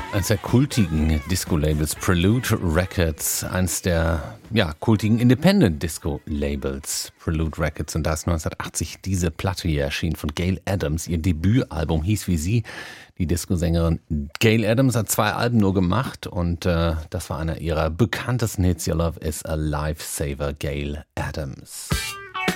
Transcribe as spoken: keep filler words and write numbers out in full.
Eines der kultigen Disco-Labels Prelude Records, eins der ja, kultigen Independent-Disco-Labels Prelude Records. Und da ist neunzehnhundertachtzig diese Platte hier erschienen von Gayle Adams. Ihr Debütalbum hieß wie sie. Die Disco-Sängerin Gayle Adams hat zwei Alben nur gemacht und äh, das war einer ihrer bekanntesten Hits. Your Love is a Lifesaver, Gayle Adams.